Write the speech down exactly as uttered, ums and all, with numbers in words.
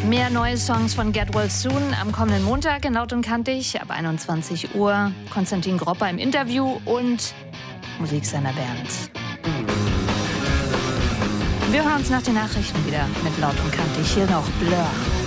Mehr neue Songs von Get Well Soon am kommenden Montag in Laut und Kantig ab einundzwanzig Uhr. Konstantin Gropper im Interview und Musik seiner Band. Wir hören uns nach den Nachrichten wieder mit Laut und Kantig. Hier noch Blur.